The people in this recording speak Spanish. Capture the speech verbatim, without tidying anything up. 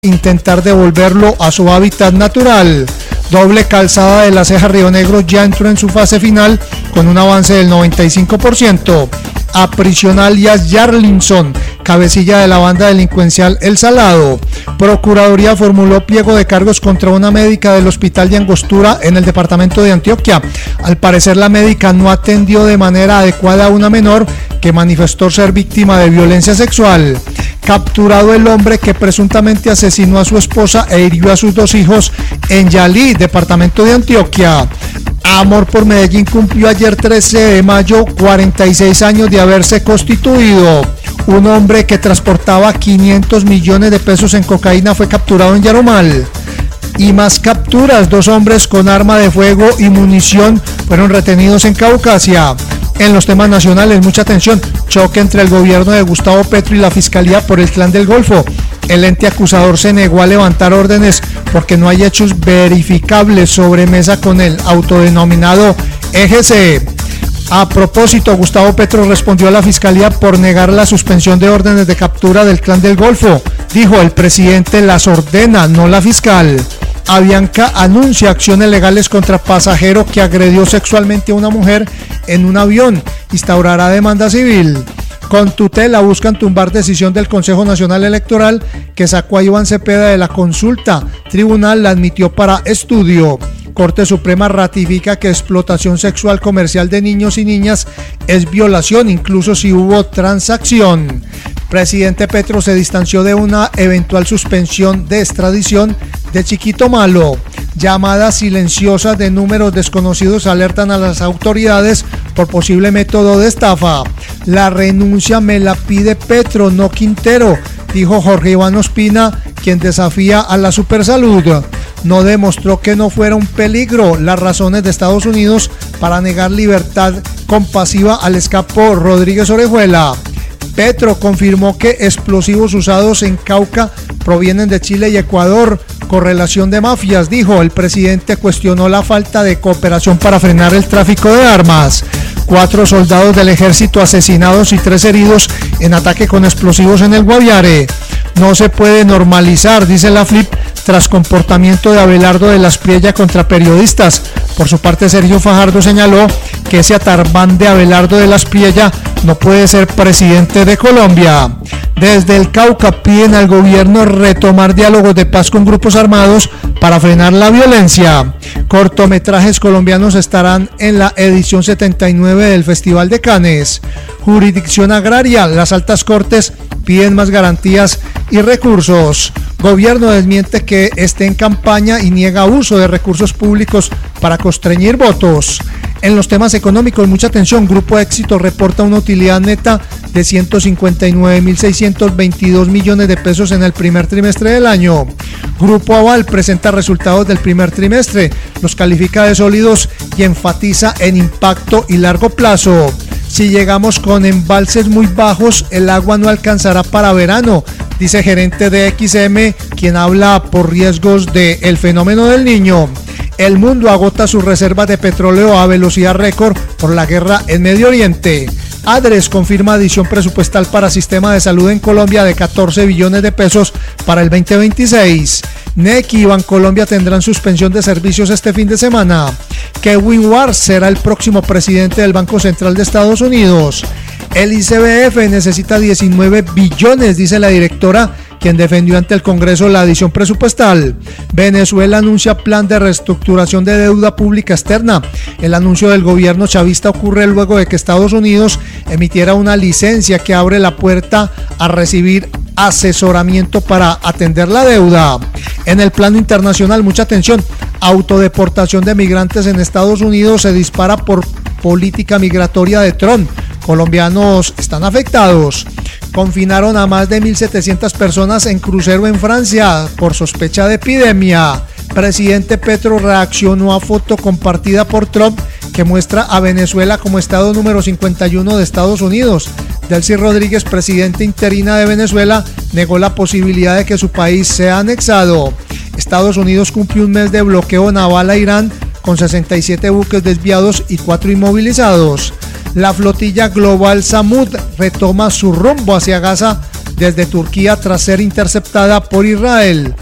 intentar devolverlo a su hábitat natural. Doble calzada de la Ceja Río Negro ya entró en su fase final con un avance del noventa y cinco por ciento. Aprisiona alias Yarlinson, cabecilla de la banda delincuencial El Salado. Procuraduría formuló pliego de cargos contra una médica del Hospital de Angostura en el departamento de Antioquia. Al parecer, la médica no atendió de manera adecuada a una menor que manifestó ser víctima de violencia sexual. Capturado el hombre que presuntamente asesinó a su esposa e hirió a sus dos hijos en Yalí, departamento de Antioquia. Amor por Medellín cumplió ayer trece de mayo cuarenta y seis años de haberse constituido. Un hombre que transportaba quinientos millones de pesos en cocaína fue capturado en Yarumal. Y más capturas, dos hombres con arma de fuego y munición fueron retenidos en Caucasia. En los temas nacionales, mucha atención, choque entre el gobierno de Gustavo Petro y la Fiscalía por el Clan del Golfo. El ente acusador se negó a levantar órdenes porque no hay hechos verificables sobre mesa con el autodenominado E G C. A propósito, Gustavo Petro respondió a la Fiscalía por negar la suspensión de órdenes de captura del Clan del Golfo. Dijo, el presidente las ordena, no la fiscal. Avianca anuncia acciones legales contra pasajero que agredió sexualmente a una mujer en un avión. Instaurará demanda civil. Con tutela buscan tumbar decisión del Consejo Nacional Electoral que sacó a Iván Cepeda de la consulta. Tribunal la admitió para estudio. Corte Suprema ratifica que explotación sexual comercial de niños y niñas es violación, incluso si hubo transacción. Presidente Petro se distanció de una eventual suspensión de extradición de Chiquito Malo. Llamadas silenciosas de números desconocidos alertan a las autoridades por posible método de estafa. La renuncia me la pide Petro, no Quintero, dijo Jorge Iván Ospina, quien desafía a la Supersalud. No demostró que no fuera un peligro las razones de Estados Unidos para negar libertad compasiva al escapo Rodríguez Orejuela. Petro confirmó que explosivos usados en Cauca provienen de Chile y Ecuador. Correlación de mafias, dijo. El presidente cuestionó la falta de cooperación para frenar el tráfico de armas. Cuatro soldados del ejército asesinados y tres heridos en ataque con explosivos en el Guaviare. No se puede normalizar, dice la F L I P, tras comportamiento de Abelardo de las Priella contra periodistas. Por su parte, Sergio Fajardo señaló que ese atarbán de Abelardo de las Priella no puede ser presidente de Colombia. Desde el Cauca piden al gobierno retomar diálogos de paz con grupos armados para frenar la violencia. Cortometrajes colombianos estarán en la edición setenta y nueve del Festival de Cannes. Jurisdicción agraria, las altas cortes piden más garantías y recursos. Gobierno desmiente que esté en campaña y niega uso de recursos públicos para constreñir votos. En los temas económicos, mucha atención. Grupo Éxito reporta una utilidad neta de ciento cincuenta y nueve mil seiscientos veintidós millones de pesos en el primer trimestre del año. Grupo Aval presenta resultados del primer trimestre, los califica de sólidos y enfatiza en impacto y largo plazo. Si llegamos con embalses muy bajos, el agua no alcanzará para verano, dice gerente de X M, quien habla por riesgos del fenómeno del Niño. El mundo agota sus reservas de petróleo a velocidad récord por la guerra en Medio Oriente. Adres confirma adición presupuestal para sistema de salud en Colombia de catorce billones de pesos para el veinte veintiséis. N E C y Bancolombia tendrán suspensión de servicios este fin de semana. Kevin Ward será el próximo presidente del Banco Central de Estados Unidos. El I C B F necesita diecinueve billones, dice la directora, quien defendió ante el Congreso la adición presupuestal. Venezuela anuncia plan de reestructuración de deuda pública externa. El anuncio del gobierno chavista ocurre luego de que Estados Unidos emitiera una licencia que abre la puerta a recibir asesoramiento para atender la deuda. En el plano internacional, mucha atención. Autodeportación de migrantes en Estados Unidos se dispara por política migratoria de Trump. Colombianos están afectados. Confinaron a más de mil setecientas personas en crucero en Francia por sospecha de epidemia. Presidente Petro reaccionó a foto compartida por Trump que muestra a Venezuela como estado número cincuenta y uno de Estados Unidos. Delcy Rodríguez, presidenta interina de Venezuela, negó la posibilidad de que su país sea anexado. Estados Unidos cumplió un mes de bloqueo naval a Irán con sesenta y siete buques desviados y cuatro inmovilizados. La flotilla global Samud retoma su rumbo hacia Gaza desde Turquía tras ser interceptada por Israel.